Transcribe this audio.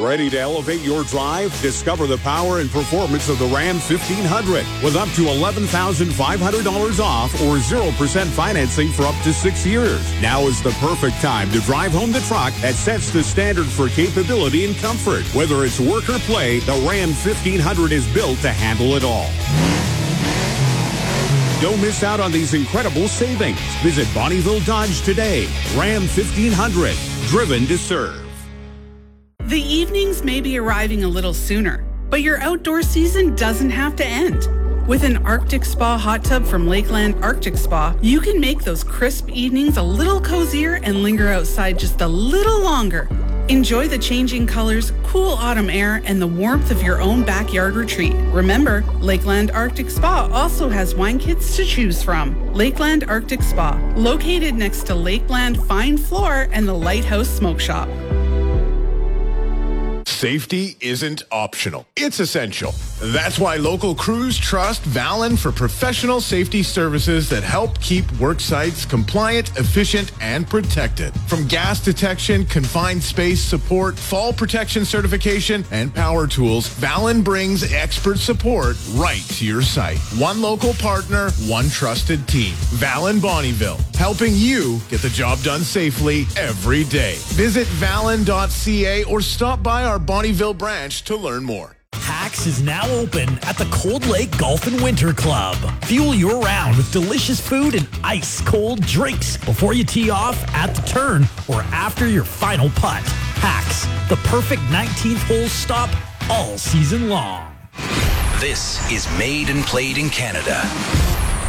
Ready to elevate your drive? Discover the power and performance of the Ram 1500 with up to $11,500 off or 0% financing for up to 6 years. Now is the perfect time to drive home the truck that sets the standard for capability and comfort. Whether it's work or play, the Ram 1500 is built to handle it all. Don't miss out on these incredible savings. Visit Bonnieville Dodge today. Ram 1500, driven to serve. The evenings may be arriving a little sooner, but your outdoor season doesn't have to end. With an Arctic Spa hot tub from Lakeland Arctic Spa, you can make those crisp evenings a little cozier and linger outside just a little longer. Enjoy the changing colors, cool autumn air, and the warmth of your own backyard retreat. Remember, Lakeland Arctic Spa also has wine kits to choose from. Lakeland Arctic Spa, located next to Lakeland Fine Floor and the Lighthouse Smoke Shop. Safety isn't optional. It's essential. That's why local crews trust Valen for professional safety services that help keep work sites compliant, efficient, and protected. From gas detection, confined space support, fall protection certification, and power tools, Valen brings expert support right to your site. One local partner, one trusted team. Valen Bonnieville, helping you get the job done safely every day. Visit valen.ca or stop by our Bonnieville branch to learn more. PAX is now open at the Cold Lake Golf and Winter Club. Fuel your round with delicious food and ice-cold drinks before you tee off, at the turn, or after your final putt. PAX, the perfect 19th hole stop all season long. This is Made and Played in Canada.